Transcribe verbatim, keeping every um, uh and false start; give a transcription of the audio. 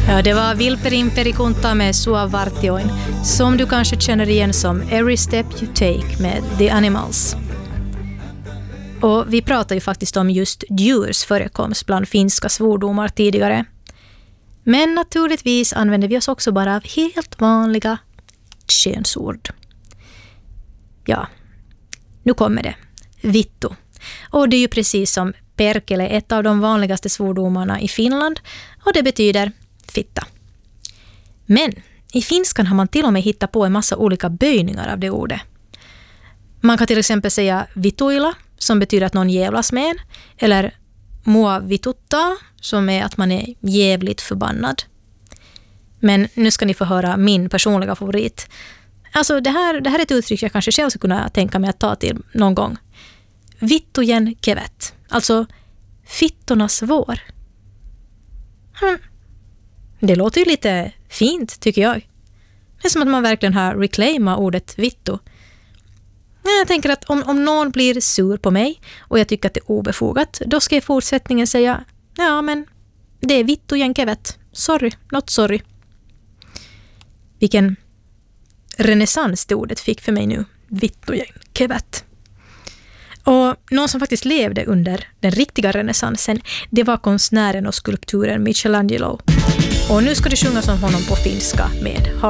Ja, det var Vilperin Perikunta med Sua Vartioin, som du kanske känner igen som Every Step You Take med The Animals. Och vi pratar ju faktiskt om just djurs förekomst bland finska svordomar tidigare. Men naturligtvis använder vi oss också bara av helt vanliga könsord. Ja, nu kommer det. Vittu. Och det är ju precis som perkele ett av de vanligaste svordomarna i Finland, och det betyder fitta. Men i finskan har man till och med hittat på en massa olika böjningar av det ordet. Man kan till exempel säga vituilla, som betyder att någon jävlas med en, eller mua vitutta, som är att man är jävligt förbannad. Men nu ska ni få höra min personliga favorit. Alltså det här, det här är ett uttryck jag kanske själv skulle kunna tänka mig att ta till någon gång. Vittujen kevet, alltså fittornas vår. Hmm. Det låter ju lite fint, tycker jag. Det är som att man verkligen har reclaimat ordet vittu. Jag tänker att om, om någon blir sur på mig och jag tycker att det är obefogat, då ska jag i fortsättningen säga, ja men det är vittujen kevet. Sorry, not sorry. Vilken renässans det ordet fick för mig nu. Vittujen kevet. Och någon som faktiskt levde under den riktiga renässansen, det var konstnären och skulpturen Michelangelo. Och nu ska det sjungas om honom på finska med